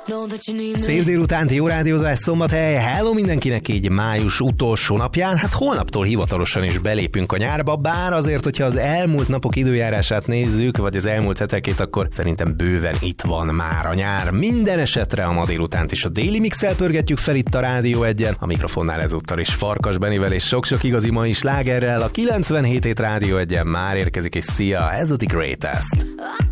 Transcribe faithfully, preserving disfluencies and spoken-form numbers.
Szép délutánti jó rádiózás, szombathely, hello mindenkinek így május utolsó napján, hát holnaptól hivatalosan is belépünk a nyárba, bár azért, hogyha az elmúlt napok időjárását nézzük, vagy az elmúlt hetekét, akkor szerintem bőven itt van már a nyár. Minden esetre a ma délutánt is a Daily Mix-el pörgetjük fel itt a Rádió egyen, a mikrofonnál ezúttal is Farkas Benivel és sok-sok igazi mai slágerrel, a kilencvenhét hét Rádió egyen már érkezik, és szia, ez a The Greatest.